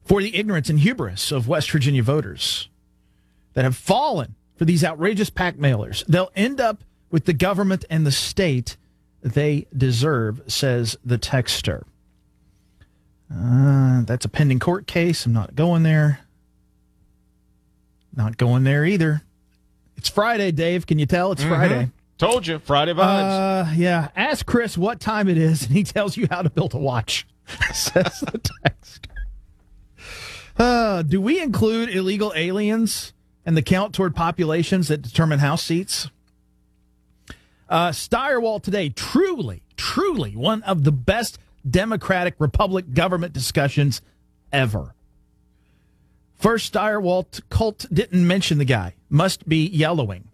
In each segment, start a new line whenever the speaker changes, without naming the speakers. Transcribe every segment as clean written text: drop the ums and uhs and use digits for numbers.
for the ignorance and hubris of West Virginia voters that have fallen for these outrageous PAC mailers. They'll end up with the government and the state they deserve, says the texter. That's a pending court case. I'm not going there. Not going there either. It's Friday, Dave. Can you tell? It's Friday.
Told you. Friday vibes.
Yeah. Ask Chris what time it is, and he tells you how to build a watch, says the texter. Do we include illegal aliens and the count toward populations that determine House seats? Stirewall today, truly one of the best Democratic Republic government discussions ever. First, Stirewalt cult didn't mention the guy. Must be yellowing.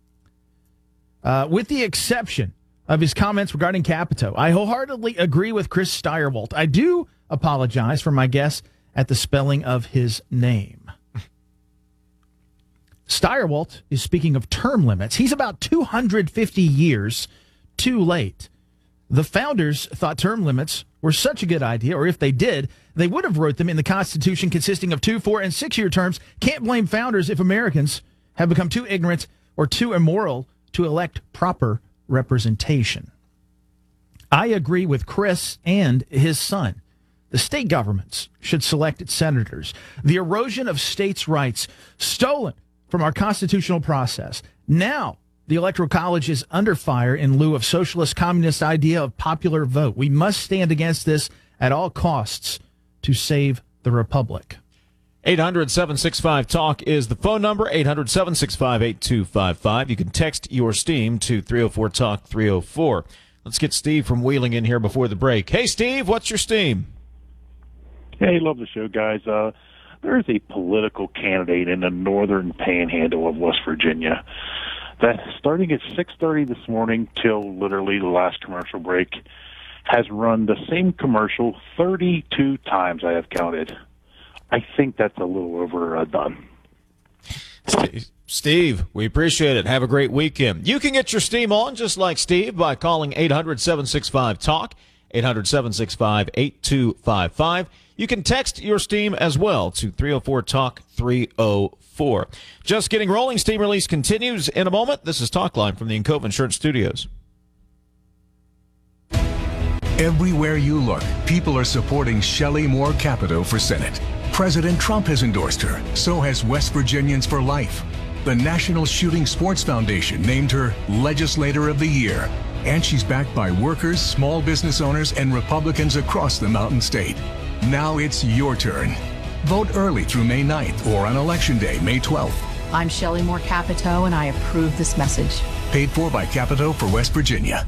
With the exception of his comments regarding Capito, I wholeheartedly agree with Chris Stirewalt. I do apologize for my guess at the spelling of his name. Stirewalt is speaking of term limits. He's about 250 years too late. The founders thought term limits were such a good idea, or if they did, they would have wrote them in the Constitution consisting of 2, 4, and 6-year terms. Can't blame founders if Americans have become too ignorant or too immoral to elect proper representation. I agree with Chris and his son. The state governments should select its senators. The erosion of states' rights stolen from our constitutional process. Now, the Electoral College is under fire in lieu of socialist communist idea of popular vote. We must stand against this at all costs to save the republic.
800-765-TALK is the phone number, 800-765-8255. You can text your STEAM to 304-TALK-304. Let's get Steve from Wheeling in here before the break. Hey, Steve, what's your STEAM?
Hey, love the show, guys. There's a political candidate in the northern panhandle of West Virginia that, starting at 6:30 this morning till literally the last commercial break, has run the same commercial 32 times, I have counted. I think that's a little overdone.
Steve, we appreciate it. Have a great weekend. You can get your STEAM on just like Steve by calling 800-765-TALK, 800-765-8255. You can text your STEAM as well to 304-TALK-304. Just getting rolling. STEAM release continues in a moment. This is Talk Line from the Encova Insurance Studios.
Everywhere you look, people are supporting Shelley Moore Capito for Senate. President Trump has endorsed her. So has West Virginians for Life. The National Shooting Sports Foundation named her Legislator of the Year. And she's backed by workers, small business owners, and Republicans across the Mountain State. Now it's your turn. Vote early through May 9th or on Election Day, May 12th.
I'm Shelley Moore Capito, and I approve this message.
Paid for by Capito for West Virginia.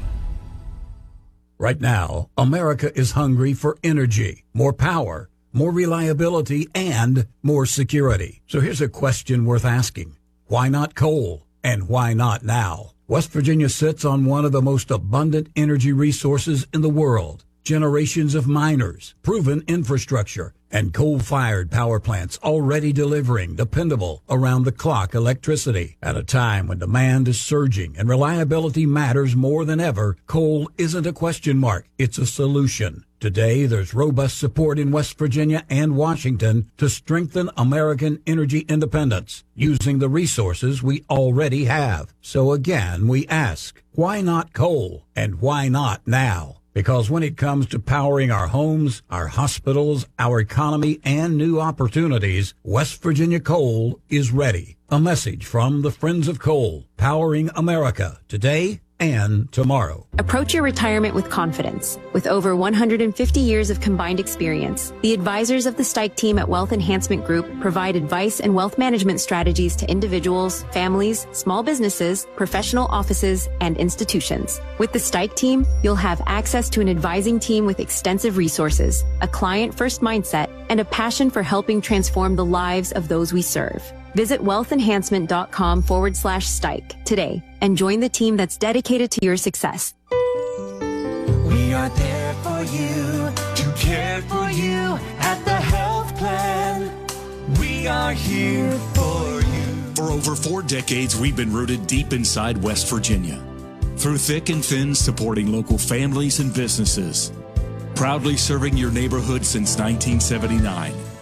Right now, America is hungry for energy, more power, more reliability, and more security. So here's a question worth asking. Why not coal? And why not now? West Virginia sits on one of the most abundant energy resources in the world. Generations of miners, proven infrastructure, and coal-fired power plants already delivering dependable, around-the-clock electricity. At a time when demand is surging and reliability matters more than ever, coal isn't a question mark, it's a solution. Today, there's robust support in West Virginia and Washington to strengthen American energy independence using the resources we already have. So again, we ask, why not coal? And why not now? Because when it comes to powering our homes, our hospitals, our economy, and new opportunities, West Virginia Coal is ready. A message from the Friends of Coal, powering America today and tomorrow.
Approach your retirement with confidence. With over 150 years of combined experience, the advisors of the Stike team at Wealth Enhancement Group provide advice and wealth management strategies to individuals, families, small businesses, professional offices, and institutions. With the Stike team, you'll have access to an advising team with extensive resources, a client-first mindset, and a passion for helping transform the lives of those we serve. Visit wealthenhancement.com/Stike today and join the team that's dedicated to your success.
We are there for you, to care for you at the health plan. We are here for you.
For over 4 decades, we've been rooted deep inside West Virginia. Through thick and thin, supporting local families and businesses. Proudly serving your neighborhood since 1979.